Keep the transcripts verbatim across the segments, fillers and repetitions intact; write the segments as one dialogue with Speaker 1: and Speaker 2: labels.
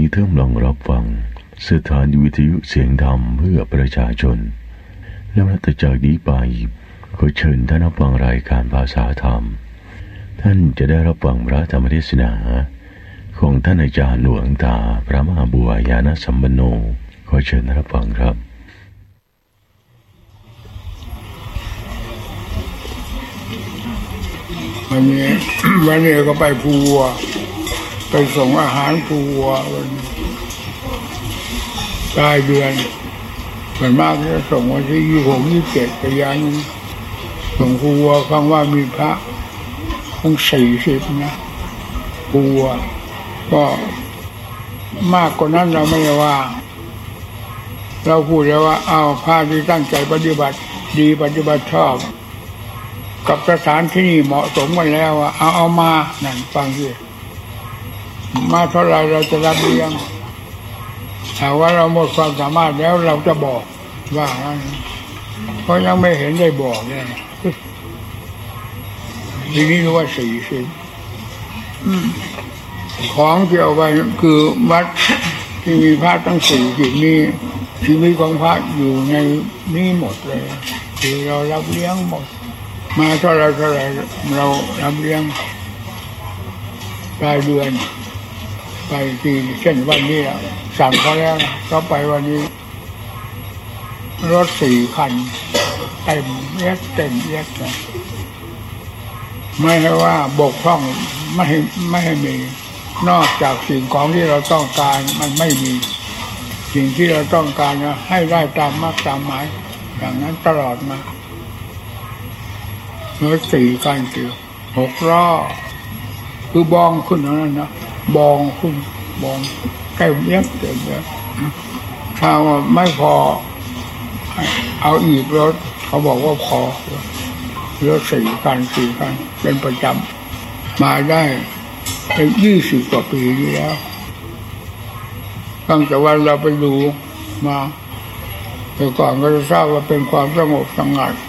Speaker 1: นี้ท่านกำลังรับฟังสถานีวิทยุเสียงธรรมเพื่อประชาชนและนับจากนี้ไปขอเชิญท่านรับฟังรายการภาษาธรรมท่านจะได้รับฟังพระธรรมเทศนาของท่านอาจารย์หลวงตาพระมหาบัวยานสัมปันโนขอเชิญรับฟังครับ
Speaker 2: วันนี้วันนี้ก็ไปภูวัวไปส่งอาหารภูวัววันปลายเดือนส่วนมากจะส่งวันที่ยี่สิบหก ยี่สิบเจ็ดไปยังส่งภูวัวฟังว่ามีพระตั้งสี่สิบนะภูวัวก็มากกว่านั้นเราไม่ได้ว่าเราพูดแล้วว่าเอาพระที่ตั้งใจปฏิบัติดีปฏิบัติชอบกับสถานที่นี่เหมาะสมกันแล้วว่าเอาเอามานั่นฟังสิมาเท่าไรเราจะรับเลี้ยงถ้าว่าเราหมดความสามารถแล้วเราจะบอกว่าเพราะยังไม่เห็นได้บอกเลยทีนี้รู้ว่าสี่สิบของที่เอาไว้คือวัดที่มีพระตั้งสี่สิบนี้ชีวิตของพระอยู่ในนี้หมดเลยคือเรารับเลี้ยงหมดมาเท่าไรเท่าไรเรารับเลี้ยงรายเดือนไปที่เช่นวันนี้สั่งเขาแล้วก็ไปวันนี้รถสี่คันเต็มเอี๊ยดเต็มเอี๊ยดเลยไม่ให้ว่าบกพร่องไม่ให้ไม่ให้มีนอกจากสิ่งของที่เราต้องการมันไม่มีสิ่งที่เราต้องการนะให้ได้ตามมรรคตามหมายอย่างนั้นตลอดมารถสี่คันเกี่ยวหกล้อคือบองขึ้นนั้นนะบองขึ้นบองใกล้เย็บเต็มเลยถ้าว่าไม่พอเอาอีกรถเขาบอกว่าพอรถสี่คันสี่คันเป็นประจำมาได้เป็นยี่สิบกว่าปีแล้วตั้งแต่วันเราไปดูมาแต่ก่อนก็จะทราบว่าเป็นความสงบสงัด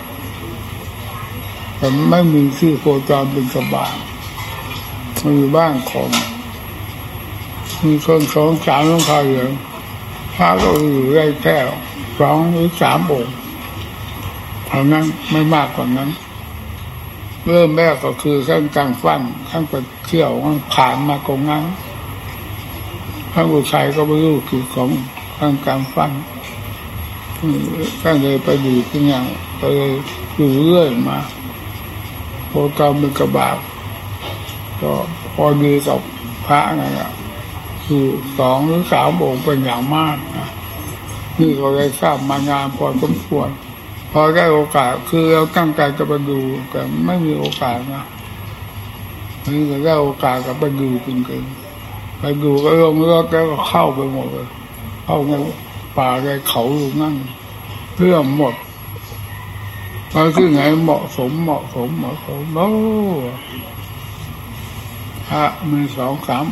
Speaker 2: แต่ไม่มีที่โคจรเป็นสบายมีบ้างของมีคนสองสามหลังคาเรือนพระก็อยู่ได้แค่สองหรือสามองค์เท่านั้นไม่มากกว่านั้นเริ่มแรกก็คือข้างกลางฟันข้างไปเที่ยวข้างผ่านมากงงั้นข้างอุทัยก็ไปรู้คือของข้างกลางฟันข้างเลยไปดูที่อย่างไปอยู่เรื่อยมาโคตรมีกระบาดก็พอดีกับพระนั่นแหละคือสองหรือสามองค์เป็นอย่างมากนะนี่ก็ได้ทราบมานานพอสมควรพอได้โอกาสคือเราตั้งใจจะไปดูแต่ไม่มีโอกาสนะนี่ก็ได้โอกาสก็ไปดูจริงๆไปดูก็ลงรถแล้วก็เข้าไปหมดเลยเข้าในป่าในเขาอยู่นั่นเพื่อหมดไปที่ไหนเหมาะสมเหมาะสมเหมาะสมโอ้พระมีสองสาม